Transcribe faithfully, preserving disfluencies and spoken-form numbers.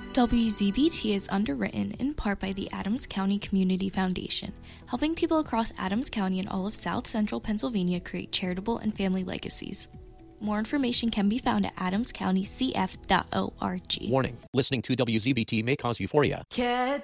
W Z B T is underwritten in part by the Adams County Community Foundation, helping people across Adams County and all of South Central Pennsylvania create charitable and family legacies. More information can be found at adams county c f dot org. Warning, listening to W Z B T may cause euphoria. Catch